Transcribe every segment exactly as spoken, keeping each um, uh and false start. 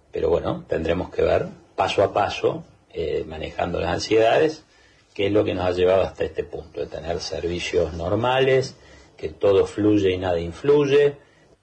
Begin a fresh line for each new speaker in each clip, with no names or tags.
pero bueno, tendremos que ver paso a paso, eh, manejando las ansiedades, qué es lo que nos ha llevado hasta este punto, de tener servicios normales, que todo fluye y nada influye.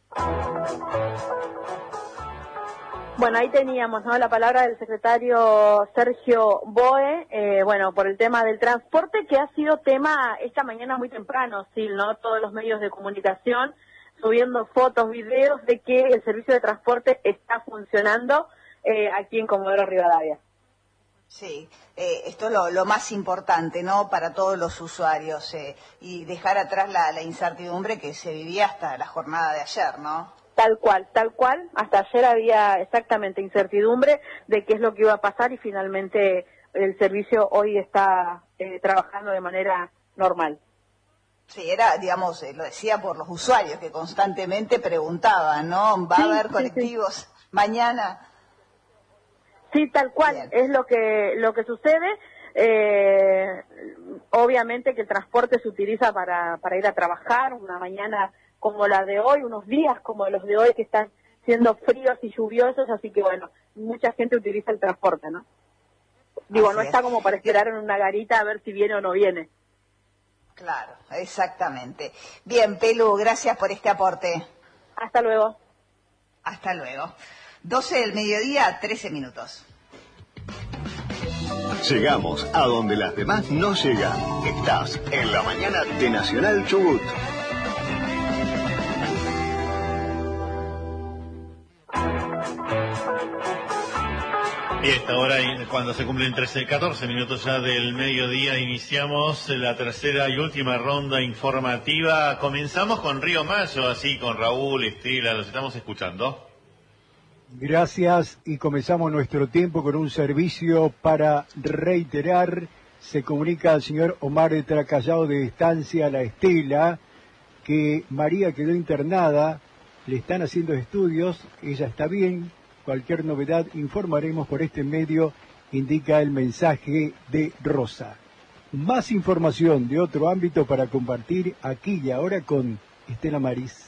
Bueno, ahí teníamos, ¿no?, la palabra del secretario Sergio Boe, eh, bueno, por el tema del transporte, que ha sido tema esta mañana muy temprano, sí, ¿no? Todos los medios de comunicación subiendo fotos, videos de que el servicio de transporte está funcionando eh, aquí en Comodoro Rivadavia.
Sí, eh, esto es lo, lo más importante, ¿no?, para todos los usuarios, eh, y dejar atrás la, la incertidumbre que se vivía hasta la jornada de ayer, ¿no?
Tal cual, tal cual. Hasta ayer había exactamente incertidumbre de qué es lo que iba a pasar y finalmente el servicio hoy está eh, trabajando de manera normal.
Sí, era, digamos, eh, lo decía por los usuarios que constantemente preguntaban, ¿no? ¿Va
sí,
a haber
sí,
colectivos
sí.
mañana?
Sí, tal cual. Bien. Es lo que lo que sucede. Eh, obviamente que el transporte se utiliza para, para ir a trabajar, una mañana como la de hoy, unos días como los de hoy que están siendo fríos y lluviosos, así que bueno, mucha gente utiliza el transporte, ¿no? Digo,
Así
no
es.
está como para esperar en una garita a ver si viene o no viene.
Claro, exactamente. Bien, Pelu, gracias por este aporte.
Hasta luego.
Hasta luego. doce del mediodía, trece minutos.
Llegamos a donde las demás no llegan. Estás en la mañana de Nacional Chubut.
Y a esta hora, cuando se cumplen trece, catorce minutos ya del mediodía, iniciamos la tercera y última ronda informativa. Comenzamos con Río Mayo, así con Raúl, Estela, los estamos escuchando.
Gracias, y comenzamos nuestro tiempo con un servicio para reiterar. Se comunica al señor Omar de Tracallado de Estancia La Estela que María quedó internada, le están haciendo estudios, ella está bien. Cualquier novedad informaremos por este medio, indica el mensaje de Rosa. Más información de otro ámbito para compartir aquí y ahora con Estela Maris.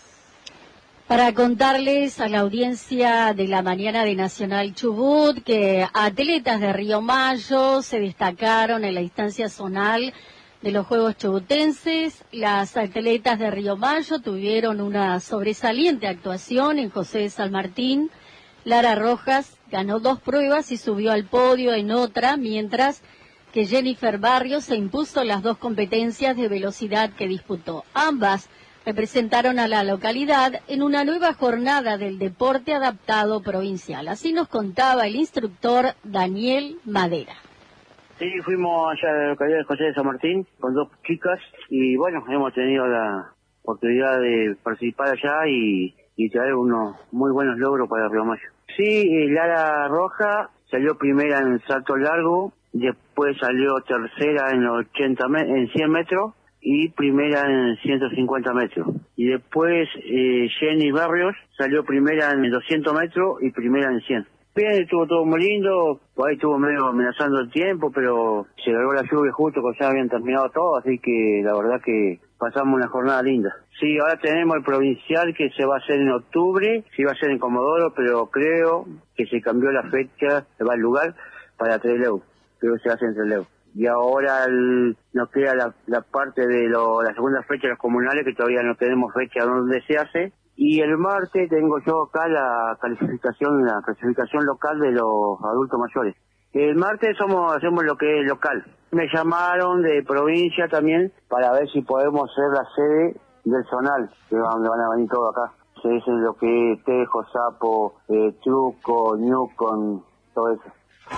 Para contarles a la audiencia de la mañana de Nacional Chubut que atletas de Río Mayo se destacaron en la instancia zonal de los Juegos Chubutenses. Las atletas de Río Mayo tuvieron una sobresaliente actuación en José de San Martín. Lara Rojas ganó dos pruebas y subió al podio en otra, mientras que Jennifer Barrios se impuso las dos competencias de velocidad que disputó. Ambas representaron a la localidad en una nueva jornada del deporte adaptado provincial. Así nos contaba el instructor Daniel Madera.
Sí, fuimos allá a la localidad de José de San Martín con dos chicas y bueno, hemos tenido la oportunidad de participar allá y, y traer unos muy buenos logros para Río Mayo. Sí, Lara Roja salió primera en salto largo, después salió tercera en ochenta me- en cien metros y primera en ciento cincuenta metros. Y después eh, Jenny Barrios salió primera en doscientos metros y primera en cien. Bien, estuvo todo muy lindo, por ahí estuvo medio amenazando el tiempo, pero se largó la lluvia justo cuando ya habían terminado todo, así que la verdad que pasamos una jornada linda. Sí, ahora tenemos el provincial que se va a hacer en octubre, sí va a ser en Comodoro, pero creo que se cambió la fecha, se va al lugar para Trelew, creo que se hace en Trelew. Y ahora el, nos queda la, la parte de lo, la segunda fecha de los comunales, que todavía no tenemos fecha donde se hace. Y el martes tengo yo acá la calificación, la clasificación local de los adultos mayores. El martes somos, hacemos lo que es local. Me llamaron de provincia también para ver si podemos ser la sede del zonal, que donde van a venir todos acá. Se dice lo que es Tejo, Sapo, eh, Truco, Ñucon, todo eso.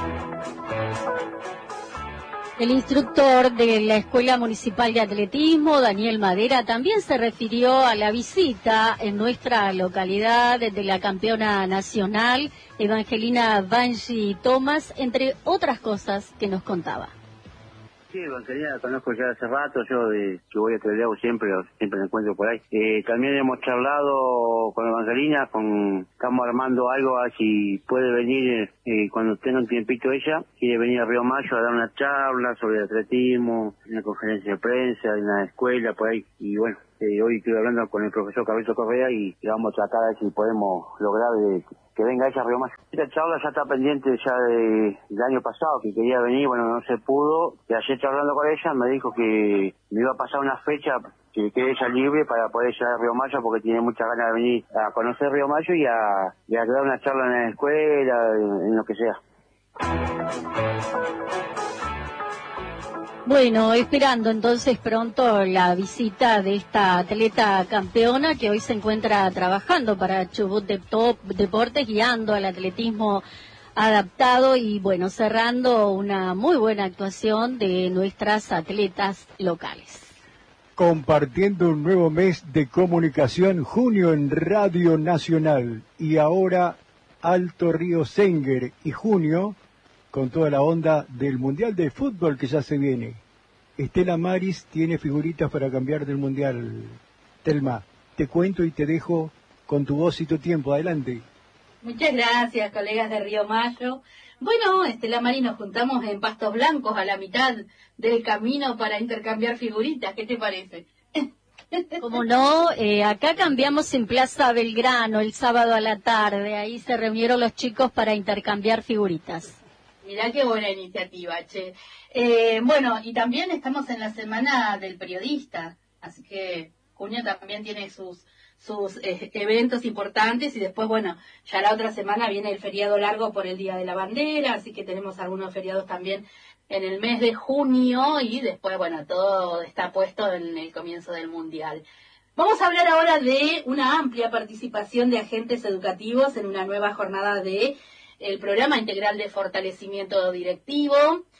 El instructor de la Escuela Municipal de Atletismo, Daniel Madera, también se refirió a la visita en nuestra localidad de la campeona nacional, Evangelina Banji Thomas, entre otras cosas que nos contaba.
Sí, Evangelina la conozco ya hace rato, yo de que voy a Trelew siempre, siempre me encuentro por ahí. Eh, también hemos charlado con Evangelina, con, estamos armando algo, a ver si puede venir eh, cuando tenga un tiempito ella, quiere venir a Río Mayo a dar una charla sobre atletismo, una conferencia de prensa, en una escuela, por ahí, y bueno. Eh, hoy estoy hablando con el profesor Carlito Correa y, y vamos a tratar de ver si podemos lograr de que venga ella a Río Mayo. Esta charla ya está pendiente ya de, del año pasado, que quería venir, bueno, no se pudo. Y ayer charlando con ella me dijo que me iba a pasar una fecha, que quede ella libre para poder llegar a Río Mayo, porque tiene muchas ganas de venir a conocer Río Mayo y a, y a dar una charla en la escuela, en, en lo que sea.
Bueno, esperando entonces pronto la visita de esta atleta campeona que hoy se encuentra trabajando para Chubut de Top Deportes, guiando al atletismo adaptado y bueno, cerrando una muy buena actuación de nuestras atletas locales.
Compartiendo un nuevo mes de comunicación, junio en Radio Nacional y ahora Alto Río Senguer y junio con toda la onda del Mundial de Fútbol que ya se viene. Estela Maris tiene figuritas para cambiar del Mundial. Telma, te cuento y te dejo con tu voz y tu tiempo. Adelante.
Muchas gracias, colegas de Río Mayo. Bueno, Estela Maris, nos juntamos en Pastos Blancos a la mitad del camino para intercambiar figuritas. ¿Qué te parece?
Como no, eh, acá cambiamos en Plaza Belgrano el sábado a la tarde. Ahí se reunieron los chicos para intercambiar figuritas.
Mirá qué buena iniciativa, che. Eh, bueno, y también estamos en la Semana del Periodista, así que junio también tiene sus sus eh, eventos importantes y después, bueno, ya la otra semana viene el feriado largo por el Día de la Bandera, así que tenemos algunos feriados también en el mes de junio y después, bueno, todo está puesto en el comienzo del Mundial. Vamos a hablar ahora de una amplia participación de agentes educativos en una nueva jornada de el Programa Integral de Fortalecimiento Directivo.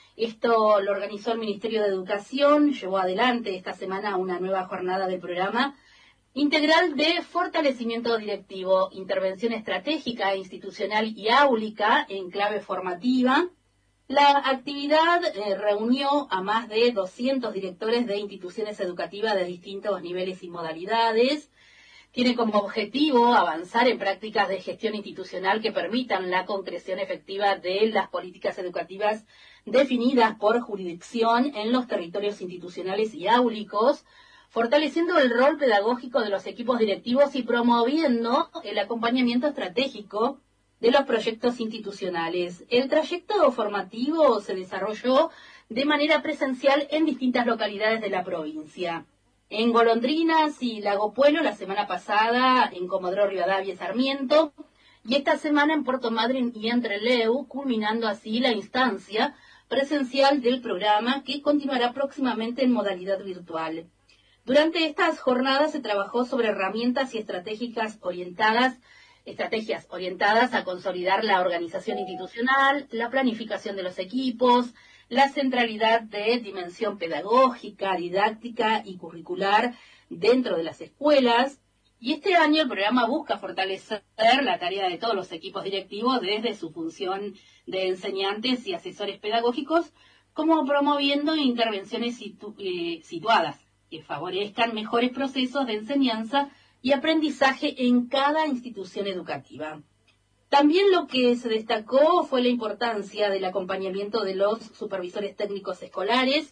Esto lo organizó el Ministerio de Educación, llevó adelante esta semana una nueva jornada del Programa Integral de Fortalecimiento Directivo, intervención estratégica, institucional y áulica en clave formativa. La actividad eh, reunió a más de doscientos directores de instituciones educativas de distintos niveles y modalidades. Tiene como objetivo avanzar en prácticas de gestión institucional que permitan la concreción efectiva de las políticas educativas definidas por jurisdicción en los territorios institucionales y áulicos, fortaleciendo el rol pedagógico de los equipos directivos y promoviendo el acompañamiento estratégico de los proyectos institucionales. El trayecto formativo se desarrolló de manera presencial en distintas localidades de la provincia. En Golondrinas y Lago Puelo la semana pasada, en Comodoro Rivadavia y Sarmiento, y esta semana en Puerto Madryn y Entreleu, culminando así la instancia presencial del programa que continuará próximamente en modalidad virtual. Durante estas jornadas se trabajó sobre herramientas y estratégicas orientadas, estrategias orientadas a consolidar la organización institucional, la planificación de los equipos, la centralidad de dimensión pedagógica, didáctica y curricular dentro de las escuelas. Y este año el programa busca fortalecer la tarea de todos los equipos directivos desde su función de enseñantes y asesores pedagógicos, como promoviendo intervenciones situ eh, situadas que favorezcan mejores procesos de enseñanza y aprendizaje en cada institución educativa. También lo que se destacó fue la importancia del acompañamiento de los supervisores técnicos escolares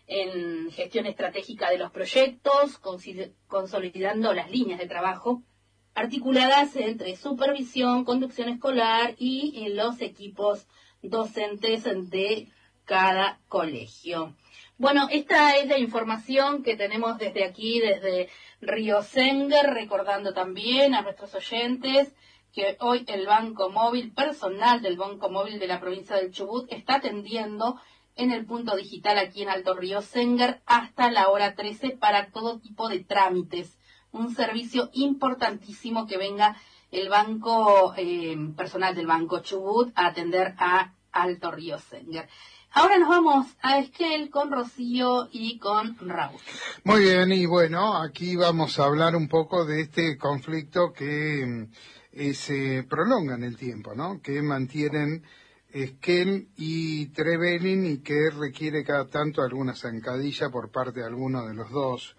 en gestión estratégica de los proyectos, consolidando las líneas de trabajo articuladas entre supervisión, conducción escolar y en los equipos docentes de cada colegio. Bueno, esta es la información que tenemos desde aquí, desde Río Senguer, recordando también a nuestros oyentes que hoy el Banco Móvil, personal del Banco Móvil de la provincia del Chubut, está atendiendo en el punto digital aquí en Alto Río Senguer hasta la hora trece para todo tipo de trámites. Un servicio importantísimo que venga el banco, eh, personal del Banco Chubut a atender a Alto Río Senguer. Ahora nos vamos a Esquel con Rocío y con Raúl.
Muy bien, y bueno, aquí vamos a hablar un poco de este conflicto que eh, se prolonga en el tiempo, ¿no? Que mantienen Esquel y Trevelin y que requiere cada tanto alguna zancadilla por parte de alguno de los dos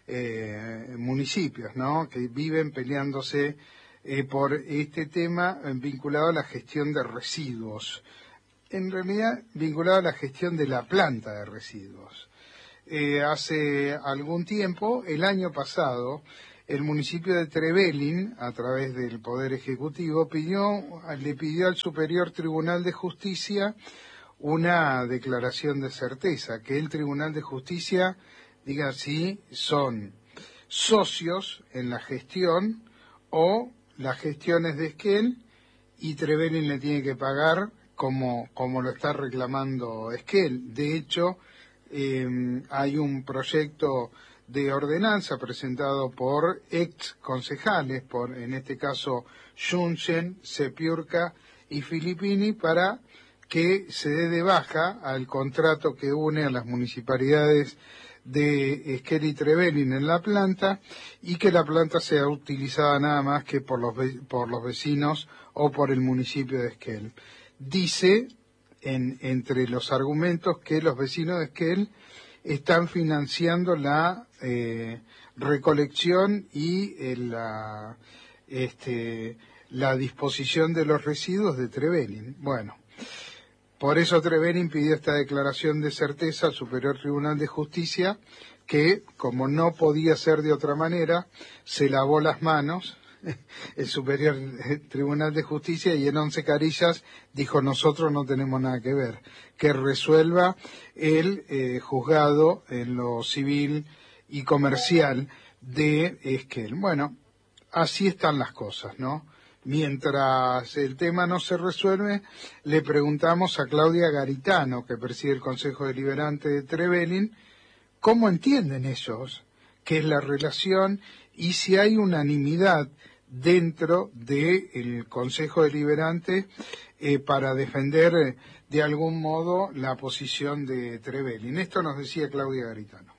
eh, municipios, ¿no? Que viven peleándose eh, por este tema vinculado a la gestión de residuos. En realidad, vinculado a la gestión de la planta de residuos. Eh, hace algún tiempo, el año pasado, el municipio de Trevelin, a través del Poder Ejecutivo, pidió, le pidió al Superior Tribunal de Justicia una declaración de certeza, que el Tribunal de Justicia diga si son socios en la gestión o la gestión es de Esquel y Trevelin le tiene que pagar como, como lo está reclamando Esquel. De hecho, eh, hay un proyecto de ordenanza presentado por ex concejales, por en este caso Junsen, Sepiurca y Filippini, para que se dé de baja al contrato que une a las municipalidades de Esquel y Trevelin en la planta y que la planta sea utilizada nada más que por los, por los vecinos o por el municipio de Esquel. Dice, en, entre los argumentos, que los vecinos de Esquel están financiando la eh, recolección y eh, la, este, la disposición de los residuos de Trevelin. Bueno, por eso Trevelin pidió esta declaración de certeza al Superior Tribunal de Justicia, que, como no podía ser de otra manera, se lavó las manos el Superior Tribunal de Justicia y en once carillas dijo: nosotros no tenemos nada que ver, que resuelva el eh, juzgado en lo civil y comercial de Esquel. Bueno, así están las cosas, ¿no? Mientras el tema no se resuelve, le preguntamos a Claudia Garitano, que preside el Consejo Deliberante de Trevelin, cómo entienden ellos qué es la relación y si hay unanimidad dentro del Consejo Deliberante eh, para defender eh, de algún modo la posición de Trevelin. Esto nos decía Claudia Garitano.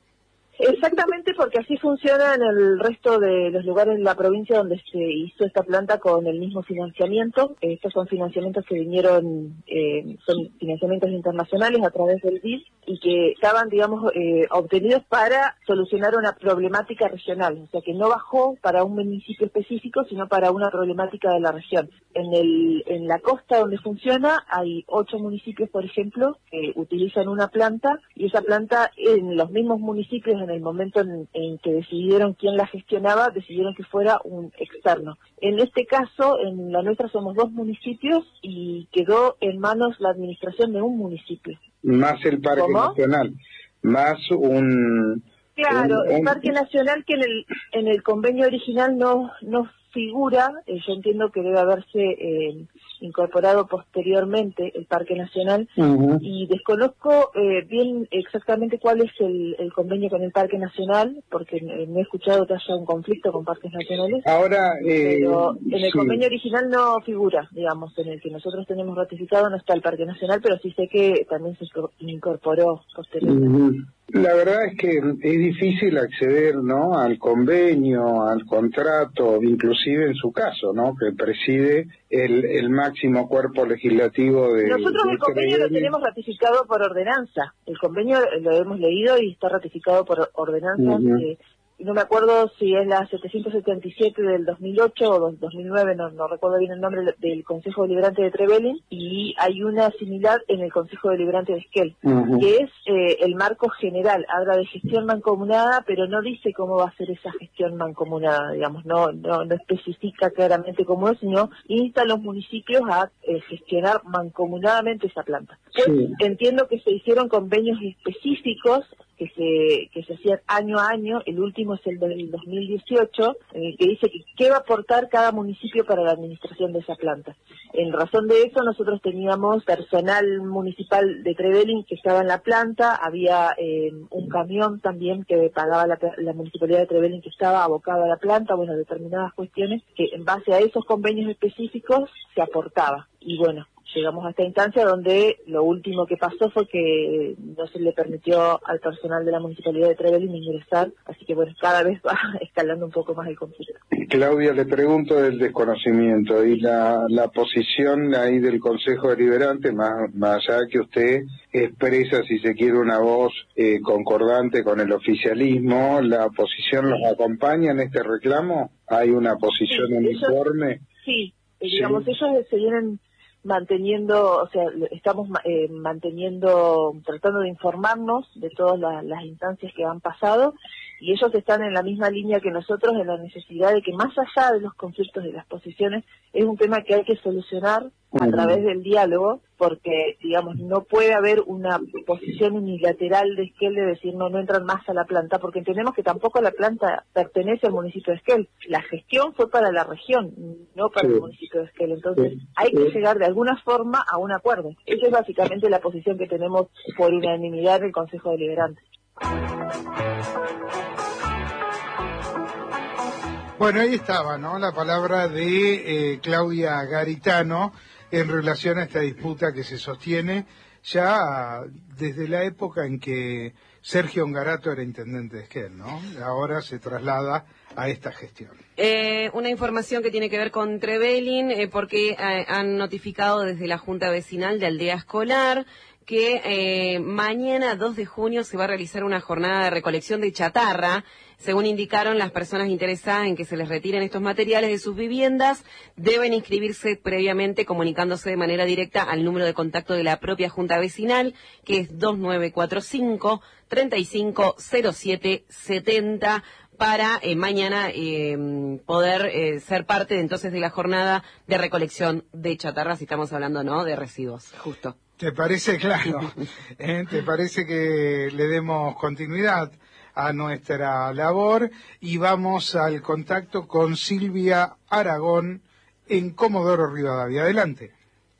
Exactamente, porque así funciona en el resto de los lugares de la provincia donde se hizo esta planta con el mismo financiamiento. Estos son financiamientos que vinieron, eh, son financiamientos internacionales a través del B I D y que estaban, digamos, eh, obtenidos para solucionar una problemática regional. O sea, que no bajó para un municipio específico, sino para una problemática de la región. En el en la costa donde funciona hay ocho municipios, por ejemplo, que utilizan una planta y esa planta en los mismos municipios en el momento en, en que decidieron quién la gestionaba, decidieron que fuera un externo. En este caso, en la nuestra somos dos municipios y quedó en manos la administración de un municipio.
Más el Parque
¿Cómo?
Nacional, más un...
Claro,
un,
el
un...
Parque Nacional que en el en el convenio original no no figura, eh, yo entiendo que debe haberse eh, incorporado posteriormente el Parque Nacional, uh-huh. y desconozco eh, bien exactamente cuál es el, el convenio con el Parque Nacional, porque eh, no he escuchado que haya un conflicto con parques nacionales.
Ahora, eh,
pero en el
sí.
convenio original no figura, digamos, en el que nosotros tenemos ratificado no está el Parque Nacional, pero sí sé que también se incorporó posteriormente.
Uh-huh. La verdad es que es difícil acceder, ¿no?, al convenio, al contrato, inclusive en su caso, ¿no?, que preside el, el máximo cuerpo legislativo de...
Nosotros
de
el convenio
Trevelin.
lo tenemos ratificado por ordenanza. El convenio lo hemos leído y está ratificado por ordenanza. Uh-huh. eh, no me acuerdo si es la setecientos setenta y siete del dos mil ocho o dos mil nueve, no, no recuerdo bien el nombre del Consejo Deliberante de Trevelin, y hay una similar en el Consejo Deliberante de Esquel, uh-huh. que es eh, el marco general, habla de gestión mancomunada, pero no dice cómo va a ser esa gestión mancomunada, digamos, no no, no especifica claramente cómo es, sino insta a los municipios a eh, gestionar mancomunadamente esa planta. Pues, sí. Entiendo que se hicieron convenios específicos que se que se hacían año a año. El último es el del dos mil dieciocho, eh, que dice que qué va a aportar cada municipio para la administración de esa planta. En razón de eso, nosotros teníamos personal municipal de Trevelin que estaba en la planta, había eh, un camión también que pagaba la, la municipalidad de Trevelin que estaba abocado a la planta, bueno, determinadas cuestiones que en base a esos convenios específicos se aportaba. Y bueno, llegamos a esta instancia donde lo último que pasó fue que no se le permitió al personal de la Municipalidad de Trevelin ingresar, así que bueno, cada vez va escalando un poco más el conflicto.
Claudia, le pregunto del desconocimiento y la, la posición ahí del Consejo Deliberante, más, más allá que usted expresa, si se quiere, una voz eh, concordante con el oficialismo, ¿la oposición los acompaña en este reclamo? ¿Hay una posición
sí,
uniforme?
Ellos, sí, digamos, sí. ellos se vienen manteniendo, o sea, estamos eh, manteniendo, tratando de informarnos de todas la, las instancias que han pasado
y ellos están en la misma línea que nosotros en la necesidad de que más allá de los conflictos de las posiciones, es un tema que hay que solucionar a través del diálogo, porque, digamos, no puede haber una posición unilateral de Esquel de decir no, no entran más a la planta, porque entendemos que tampoco la planta pertenece al municipio de Esquel. La gestión fue para la región, no para sí. el municipio de Esquel. Entonces, sí. hay que llegar de alguna forma a un acuerdo. Esa es básicamente la posición que tenemos por unanimidad en el Consejo Deliberante.
Bueno, ahí estaba, ¿no? La palabra de eh, Claudia Garitano en relación a esta disputa que se sostiene ya desde la época en que Sergio Ongarato era intendente de Esquel, ¿no? Ahora se traslada a esta gestión.
Eh, una información que tiene que ver con Trevelin, eh, porque eh, han notificado desde la Junta Vecinal de Aldea Escolar que eh, mañana dos de junio se va a realizar una jornada de recolección de chatarra. Según indicaron, las personas interesadas en que se les retiren estos materiales de sus viviendas deben inscribirse previamente comunicándose de manera directa al número de contacto de la propia Junta Vecinal, que es dos nueve cuatro cinco, tres cinco cero siete siete cero, para eh, mañana eh, poder eh, ser parte de, entonces de la jornada de recolección de chatarra, si estamos hablando, ¿no?, de residuos, justo.
¿Te parece claro? ¿Eh? ¿Te parece que le demos continuidad a nuestra labor? Y vamos al contacto con Silvia Aragón en Comodoro Rivadavia. Adelante.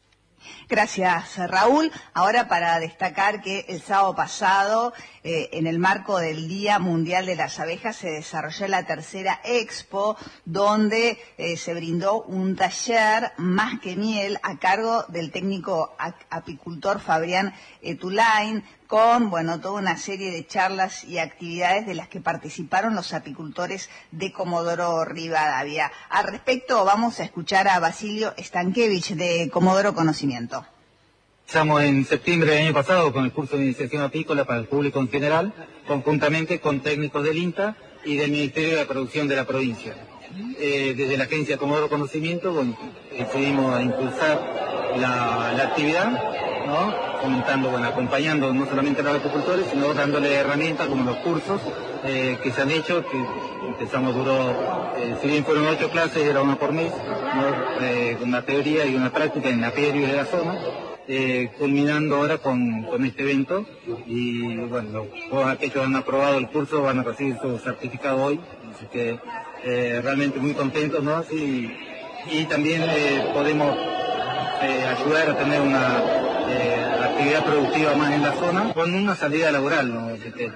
Gracias, Raúl. Ahora para destacar que el sábado pasado, eh, en el marco del Día Mundial de las Abejas, se desarrolló la tercera expo, donde eh, se brindó un taller Más que Miel a cargo del técnico apicultor Fabián Etulain, con, bueno, toda una serie de charlas y actividades de las que participaron los apicultores de Comodoro Rivadavia. Al respecto, vamos a escuchar a Basilio Stankiewicz de Comodoro Conocimiento.
Empezamos en septiembre del año pasado con el curso de iniciación apícola para el público en general, conjuntamente con técnicos del INTA y del Ministerio de la Producción de la provincia. Eh, desde la agencia Comodoro Conocimiento, bueno, decidimos impulsar la, la actividad, ¿no?, comentando, bueno, acompañando no solamente a los agricultores, sino dándole herramientas como los cursos eh, que se han hecho, que empezamos, duró, eh, si bien fueron ocho clases, era una por mes, ¿no?, eh, una teoría y una práctica en la apiario de la zona, eh, culminando ahora con, con este evento, y bueno, todos aquellos que han aprobado el curso van a recibir su certificado hoy, así que eh, realmente muy contentos, ¿no? Y, y también eh, podemos eh, ayudar a tener una eh, actividad productiva más en la zona con una salida laboral, ¿no?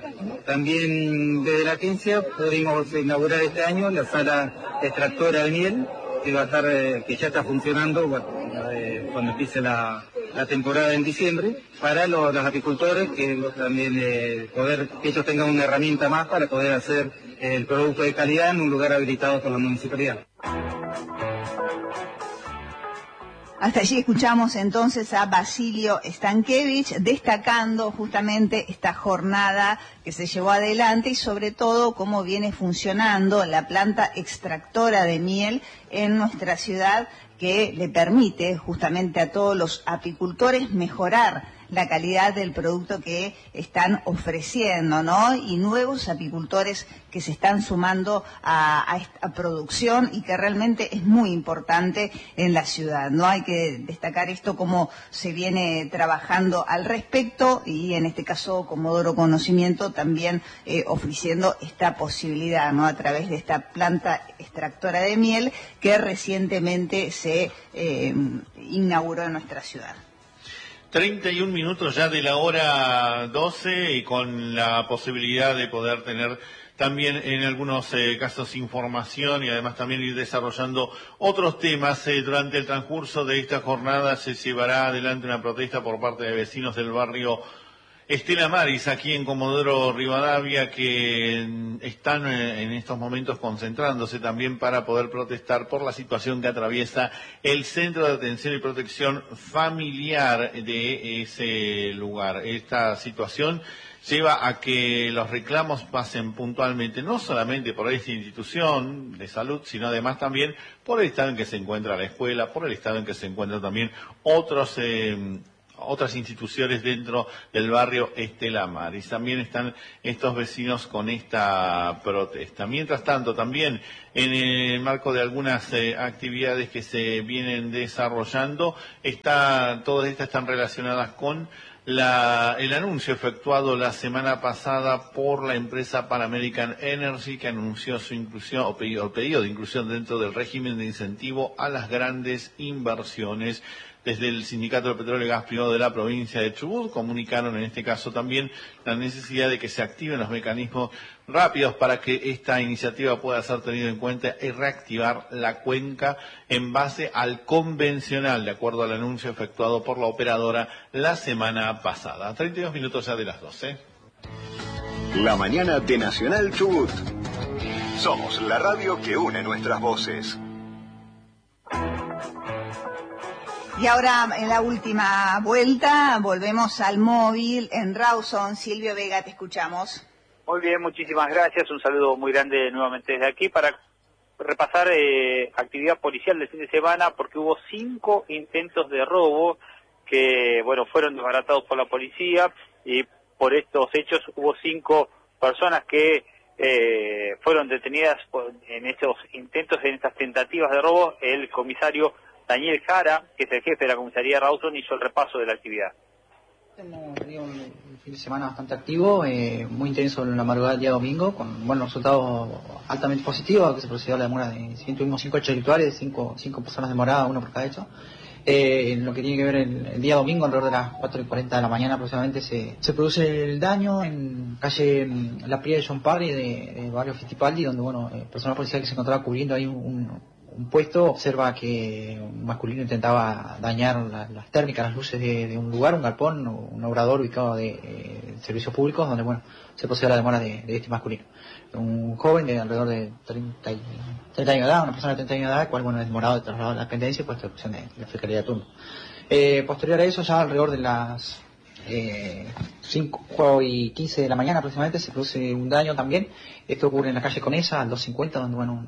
También desde la agencia pudimos inaugurar este año la sala extractora de miel, que va a estar, eh, que ya está funcionando, bueno, eh, cuando empiece la, la temporada en diciembre, para los, los apicultores, que también eh, poder, que ellos tengan una herramienta más para poder hacer eh, el producto de calidad en un lugar habilitado por la municipalidad.
Hasta allí escuchamos entonces a Basilio Stankiewicz destacando justamente esta jornada que se llevó adelante y sobre todo cómo viene funcionando la planta extractora de miel en nuestra ciudad, que le permite justamente a todos los apicultores mejorar la calidad del producto que están ofreciendo, ¿no? Y nuevos apicultores que se están sumando a, a esta producción y que realmente es muy importante en la ciudad, ¿no? Hay que destacar esto, cómo se viene trabajando al respecto, y en este caso Comodoro Conocimiento también eh, ofreciendo esta posibilidad, ¿no?, a través de esta planta extractora de miel que recientemente se eh, inauguró en nuestra ciudad.
treinta y un minutos ya de la hora doce, y con la posibilidad de poder tener también en algunos eh, casos información y además también ir desarrollando otros temas. Eh, durante el transcurso de esta jornada se llevará adelante una protesta por parte de vecinos del barrio Estela Maris, aquí en Comodoro Rivadavia, que están en estos momentos concentrándose también para poder protestar por la situación que atraviesa el Centro de Atención y Protección Familiar de ese lugar. Esta situación lleva a que los reclamos pasen puntualmente, no solamente por esta institución de salud, sino además también por el estado en que se encuentra la escuela, por el estado en que se encuentran también otros eh, otras instituciones dentro del barrio Estela Maris. También están estos vecinos con esta protesta. Mientras tanto, también en el marco de algunas eh, actividades que se vienen desarrollando, está, todas estas están relacionadas con La, el anuncio efectuado la semana pasada por la empresa Pan American Energy, que anunció su inclusión o pedido, o pedido de inclusión dentro del régimen de incentivo a las grandes inversiones. Desde el Sindicato de Petróleo y Gas Privado de la provincia de Chubut comunicaron en este caso también la necesidad de que se activen los mecanismos rápidos para que esta iniciativa pueda ser tenida en cuenta y reactivar la cuenca en base al convencional, de acuerdo al anuncio efectuado por la operadora la semana pasada. treinta y dos minutos ya de las doce.
La mañana de Nacional Chubut. Somos la radio que une nuestras voces.
Y ahora, en la última vuelta, volvemos al móvil en Rawson. Silvio Vega, te escuchamos.
Muy bien, muchísimas gracias. Un saludo muy grande nuevamente desde aquí para repasar eh, actividad policial del fin de semana, porque hubo cinco intentos de robo que, bueno, fueron desbaratados por la policía, y por estos hechos hubo cinco personas que eh, fueron detenidas por, en estos intentos, en estas tentativas de robo. El comisario Daniel Jara, que es el jefe de la comisaría de Rawson, hizo el repaso de la actividad.
Hemos tenido un fin de semana bastante activo, eh, muy intenso en la madrugada del día domingo, con buenos resultados altamente positivos, que se procedió a la demora de, si tuvimos cinco hechos delictuales, cinco, cinco personas demoradas, uno por cada hecho. Eh, en lo que tiene que ver el, el día domingo, alrededor de las cuatro y cuarenta de la mañana aproximadamente, se, se produce el daño en calle La Pría de John Parry, de, de barrio Fittipaldi, donde, bueno, el personal policial que se encontraba cubriendo ahí un, un un puesto observa que un masculino intentaba dañar la, las térmicas, las luces de, de un lugar, un galpón, un obrador ubicado de eh, servicios públicos, donde, bueno, se procedió a la demora de, de este masculino. Un joven de alrededor de treinta, treinta años de edad, una persona de treinta años de edad, el cual, bueno, es demorado de trasladado a la dependencia y puesto a disposición de, de la Fiscalía de turno. Eh, posterior a eso, ya alrededor de las eh, cinco y quince de la mañana aproximadamente, se produce un daño también. Esto ocurre en la calle Conesa, al doscientos cincuenta, donde, bueno,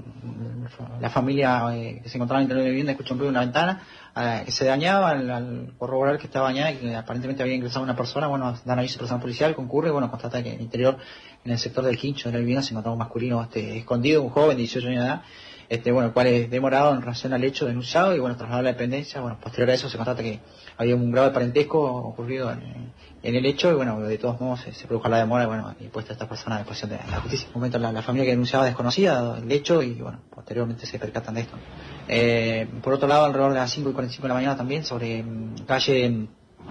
la familia eh, que se encontraba en el interior de la vivienda escuchó un ruido en la ventana, eh, que se dañaba. Al, al corroborar que estaba dañada y que aparentemente había ingresado una persona, bueno, dan aviso personal policial, concurre, bueno, constata que en el interior, en el sector del quincho de la vivienda, se encontraba un masculino este, escondido, un joven de dieciocho años de edad, este, bueno, el cual es demorado en relación al hecho denunciado y, bueno, trasladado a la dependencia. Bueno, posterior a eso se constata que había un grado de parentesco ocurrido en, en el hecho, y, bueno, de todos modos se, se produjo la demora, bueno, y puesta esta persona a disposición de la justicia. En un momento la, la familia que denunciaba desconocida el hecho y, bueno, posteriormente se percatan de esto. Eh, por otro lado, alrededor de las cinco y cuarenta y cinco de la mañana también, sobre mm, calle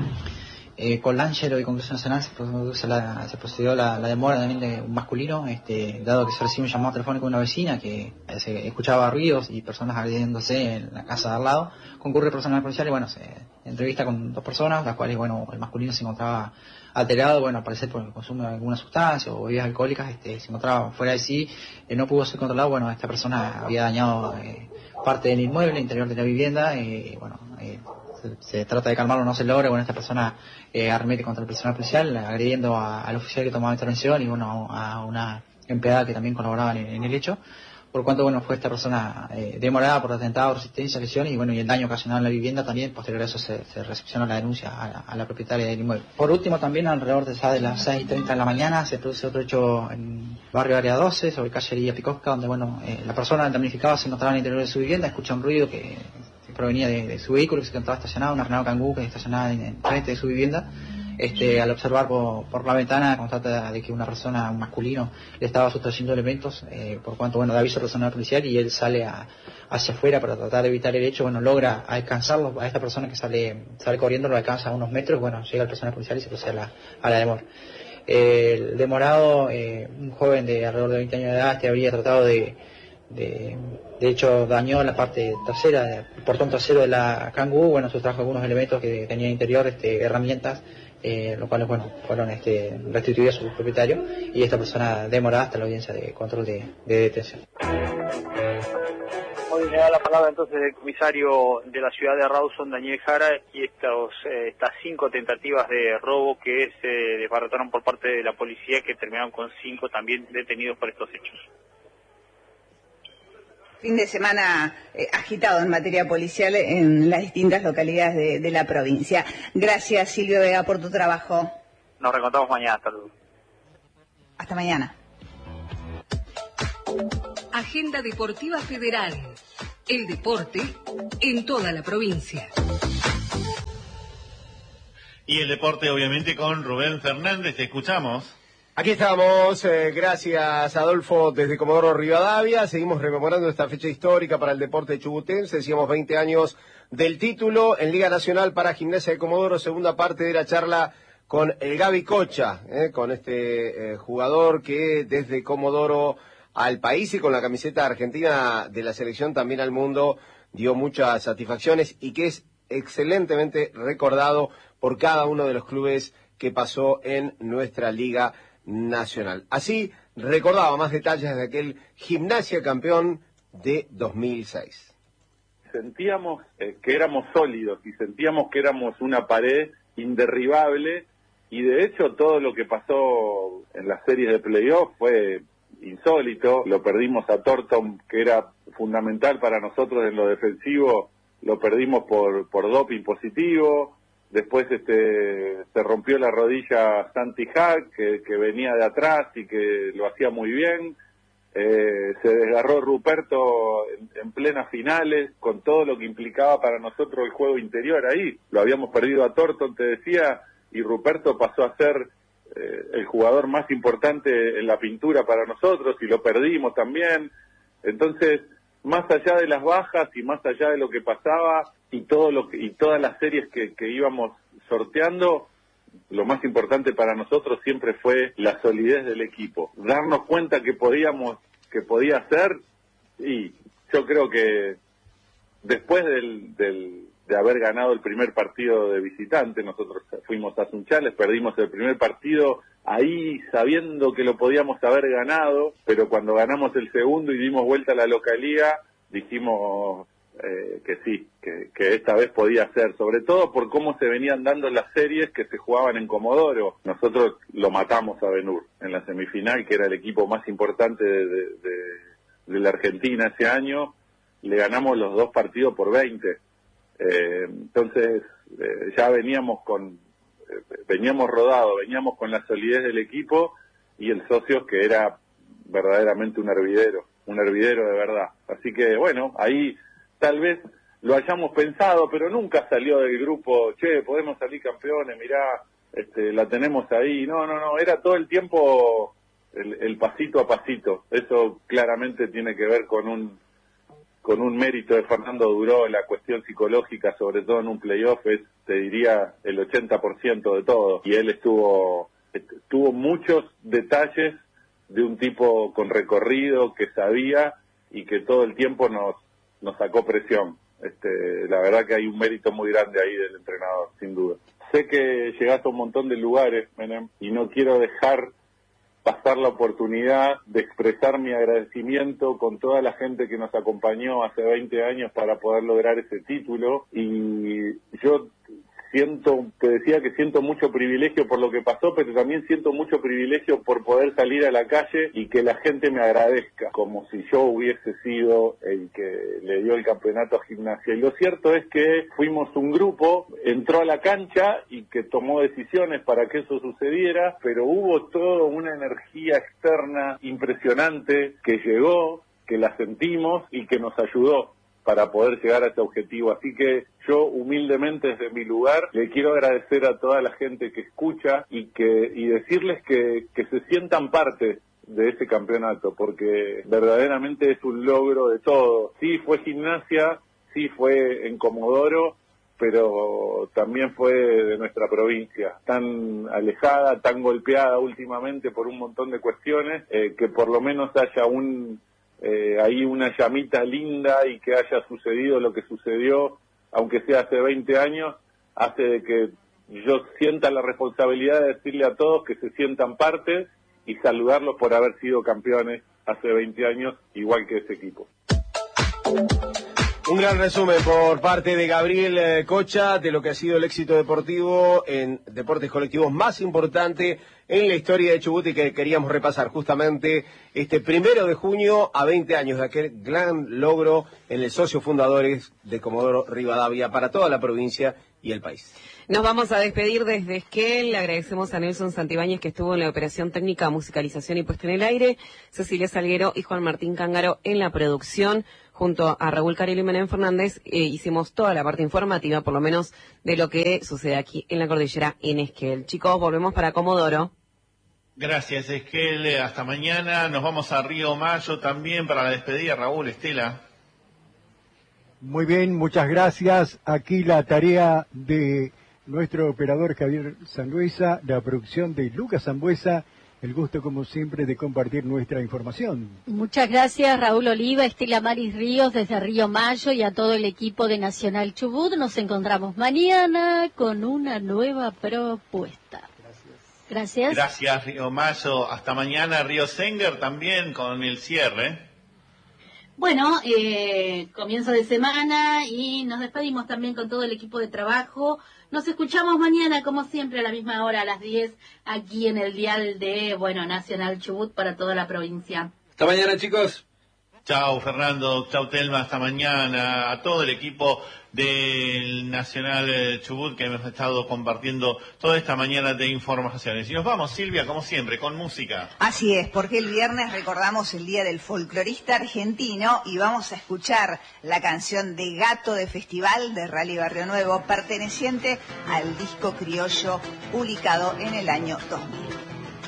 eh, Colangelo y Congreso Nacional, se, produce la, se procedió la, la demora también de un masculino, este, dado que se recibe un llamado telefónico de una vecina que eh, se escuchaba ruidos y personas agrediéndose en la casa de al lado. Concurre personal policial y, bueno, se entrevista con dos personas, las cuales, bueno, el masculino se encontraba alterado, bueno, al parecer por el consumo de alguna sustancia o bebidas alcohólicas, este, se encontraba fuera de sí, eh, no pudo ser controlado. Bueno, esta persona había dañado eh, parte del inmueble, interior de la vivienda, y, eh, bueno, eh, se, se trata de calmarlo, no se logra. Bueno, esta persona eh, arremete contra el personal policial, agrediendo a, al oficial que tomaba intervención y, bueno, a una empleada que también colaboraba en, en el hecho. Por cuanto, bueno, fue esta persona eh, demorada por atentado, resistencia, lesión y, bueno, y el daño ocasionado en la vivienda también. Posterior a eso se, se recepciona la denuncia a la, a la propietaria del inmueble. Por último, también alrededor de, de las seis y treinta de la mañana se produce otro hecho en barrio Área doce, sobre calle Villa Picosca, donde, bueno, eh, la persona damnificada se encontraba en el interior de su vivienda, escucha un ruido que, que provenía de, de su vehículo, que se encontraba estacionado, una Renault Kangoo que estacionada en, en frente de su vivienda. Este, al observar por, por la ventana, constata de que una persona, un masculino, le estaba sustrayendo elementos, eh, por cuanto, bueno, da aviso personal policial y él sale a, hacia afuera para tratar de evitar el hecho. Bueno, logra alcanzarlo, a esta persona que sale sale corriendo, lo alcanza a unos metros. Bueno, llega el personal policial y se procede a la, a la demora. Eh, el demorado, eh, un joven de alrededor de veinte años de edad, este habría tratado de, de, de hecho, dañó la parte trasera, el portón trasero de la Kangoo. Bueno, sustrajo algunos elementos que tenía interior, este, herramientas, Eh, lo cual, bueno, fueron este, restituidos a su propietario, y esta persona demorada hasta la audiencia de control de, de detención.
Hoy me da la palabra entonces el comisario de la ciudad de Rawson, Daniel Jara, y estos, eh, estas cinco tentativas de robo que se desbarataron por parte de la policía, que terminaron con cinco también detenidos por estos hechos.
Fin de semana eh, agitado en materia policial en las distintas localidades de, de la provincia. Gracias, Silvio Vega, por tu trabajo.
Nos reencontramos mañana. Hasta luego.
Hasta mañana.
Agenda Deportiva Federal. El deporte en toda la provincia.
Y el deporte, obviamente, con Rubén Fernández. Te escuchamos.
Aquí estamos, eh, gracias Adolfo desde Comodoro Rivadavia, seguimos rememorando esta fecha histórica para el deporte chubutense, decíamos veinte años del título en Liga Nacional para Gimnasia de Comodoro, segunda parte de la charla con el Gaby Cocha, eh, con este eh, jugador que desde Comodoro al país y con la camiseta argentina de la selección también al mundo dio muchas satisfacciones y que es excelentemente recordado por cada uno de los clubes que pasó en nuestra Liga Nacional. Así recordaba más detalles de aquel Gimnasia campeón de dos mil seis.
Sentíamos eh, que éramos sólidos y sentíamos que éramos una pared inderribable y de hecho todo lo que pasó en las series de playoff fue insólito. Lo perdimos a Thornton, que era fundamental para nosotros en lo defensivo, lo perdimos por, por doping positivo. Después este, se rompió la rodilla Santi Hack, que, que venía de atrás y que lo hacía muy bien. Eh, se desgarró Ruperto en, en plenas finales, con todo lo que implicaba para nosotros el juego interior ahí. Lo habíamos perdido a Thornton, te decía, y Ruperto pasó a ser eh, el jugador más importante en la pintura para nosotros, y lo perdimos también. Entonces, más allá de las bajas y más allá de lo que pasaba y todo lo que, y todas las series que, que íbamos sorteando, lo más importante para nosotros siempre fue la solidez del equipo, darnos cuenta que podíamos, que podía ser, y yo creo que después del, del de haber ganado el primer partido de visitante, nosotros fuimos a Sunchales, perdimos el primer partido ahí sabiendo que lo podíamos haber ganado, pero cuando ganamos el segundo y dimos vuelta a la localía, dijimos eh, que sí, que, que esta vez podía ser, sobre todo por cómo se venían dando las series que se jugaban en Comodoro. Nosotros lo matamos a Ben-Hur en la semifinal, que era el equipo más importante de, de, de, de la Argentina ese año, le ganamos los dos partidos por veinte. Eh, entonces eh, ya veníamos con eh, veníamos rodados, veníamos con la solidez del equipo y el socio que era verdaderamente un hervidero, un hervidero de verdad. Así que bueno, ahí tal vez lo hayamos pensado, pero nunca salió del grupo, che, podemos salir campeones, mirá, este, la tenemos ahí. No, no, no, era todo el tiempo el, el pasito a pasito. Eso claramente tiene que ver con un con un mérito de Fernando Duró. La cuestión psicológica, sobre todo en un playoff, es, te diría, el ochenta por ciento de todo. Y él estuvo, tuvo muchos detalles de un tipo con recorrido, que sabía y que todo el tiempo nos, nos sacó presión. Este, la verdad que hay un mérito muy grande ahí del entrenador, sin duda. Sé que llegaste a un montón de lugares, Menem, y no quiero dejar pasar la oportunidad de expresar mi agradecimiento con toda la gente que nos acompañó hace veinte años para poder lograr ese título. Y yo siento, te decía que siento mucho privilegio por lo que pasó, pero también siento mucho privilegio por poder salir a la calle y que la gente me agradezca, como si yo hubiese sido el que le dio el campeonato a Gimnasia. Y lo cierto es que fuimos un grupo, entró a la cancha y que tomó decisiones para que eso sucediera, pero hubo toda una energía externa impresionante que llegó, que la sentimos y que nos ayudó para poder llegar a ese objetivo. Así que yo humildemente desde mi lugar le quiero agradecer a toda la gente que escucha y que y decirles que, que se sientan parte de ese campeonato, porque verdaderamente es un logro de todo. Sí fue Gimnasia, sí fue en Comodoro, pero también fue de nuestra provincia, tan alejada, tan golpeada últimamente por un montón de cuestiones, eh, que por lo menos haya un Eh, ahí una llamita linda y que haya sucedido lo que sucedió, aunque sea hace veinte años, hace de que yo sienta la responsabilidad de decirle a todos que se sientan parte y saludarlos por haber sido campeones hace veinte años, igual que ese equipo.
Un gran resumen por parte de Gabriel eh, Cocha de lo que ha sido el éxito deportivo en deportes colectivos más importante en la historia de Chubut y que queríamos repasar justamente este primero de junio a veinte años de aquel gran logro en el socio fundadores de Comodoro Rivadavia para toda la provincia y el país.
Nos vamos a despedir desde Esquel. Le agradecemos a Nelson Santibáñez que estuvo en la operación técnica, musicalización y puesta en el aire, Cecilia Salguero y Juan Martín Cángaro en la producción. Junto a Raúl Carilo y Menem Fernández eh, hicimos toda la parte informativa, por lo menos de lo que sucede aquí en la cordillera en Esquel. Chicos, volvemos para Comodoro.
Gracias, Esquel. Hasta mañana. Nos vamos a Río Mayo también para la despedida. Raúl, Estela.
Muy bien, muchas gracias. Aquí la tarea de nuestro operador Javier Sangüesa, la producción de Lucas Zambuesa. El gusto, como siempre, de compartir nuestra información.
Muchas gracias, Raúl Oliva, Estela Maris Ríos, desde Río Mayo, y a todo el equipo de Nacional Chubut. Nos encontramos mañana con una nueva propuesta. Gracias. Gracias.
Gracias, Río Mayo. Hasta mañana, Río Senger, también con el cierre.
Bueno, eh, comienzo de semana y nos despedimos también con todo el equipo de trabajo. Nos escuchamos mañana, como siempre, a la misma hora, a las diez, aquí en el dial de, bueno, Nacional Chubut para toda la provincia.
Hasta mañana, chicos.
Chao, Fernando. Chao, Telma. Hasta mañana. A todo el equipo del Nacional Chubut que hemos estado compartiendo toda esta mañana de informaciones. Y nos vamos, Silvia, como siempre, con música.
Así es, porque el viernes recordamos el Día del Folclorista Argentino y vamos a escuchar la canción de Gato de Festival de Rally Barrio Nuevo, perteneciente al disco criollo publicado en el año dos mil.